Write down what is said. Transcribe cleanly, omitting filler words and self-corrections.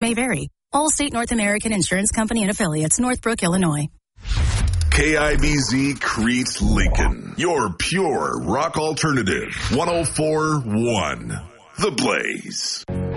may vary. Allstate North American Insurance Company and affiliates, Northbrook, Illinois. KIBZ Crete Lincoln, your pure rock alternative. 104.1 The Blaze.